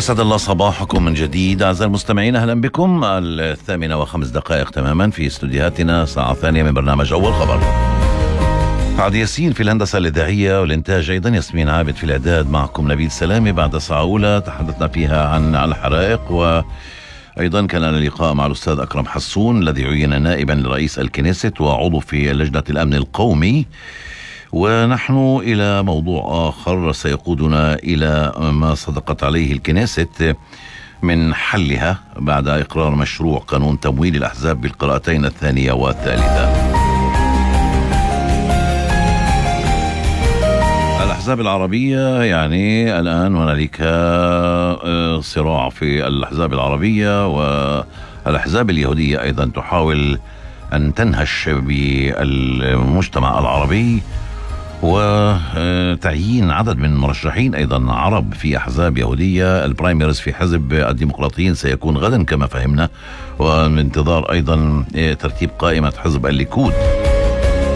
أسعد الله صباحكم من جديد أعزائي المستمعين، أهلا بكم. 8:05 تماما في استوديوهاتنا، ساعة ثانية من برنامج أول خبر. عاد ياسين في الهندسة الإذاعية والإنتاج، أيضا ياسمين عابد في الإعداد، معكم نبيل سلامي. بعد ساعة أولى تحدثنا فيها عن الحرائق، وأيضا كان لنا لقاء مع الأستاذ أكرم حسون الذي عين نائبا لرئيس الكنيست وعضو في لجنة الأمن القومي. ونحن إلى موضوع آخر سيقودنا إلى ما صدقت عليه الكنيست من حلها بعد إقرار مشروع قانون تمويل الأحزاب بالقراءتين الثانية والثالثة. الأحزاب العربية، يعني الآن هنالك صراع في الأحزاب العربية، والأحزاب اليهودية أيضا تحاول أن تنهش بالمجتمع العربي، وتعيين عدد من المرشحين أيضا عرب في أحزاب يهودية. البرايميرز في حزب الديمقراطيين سيكون غدا كما فهمنا، ومن انتظار أيضا ترتيب قائمة حزب الليكود.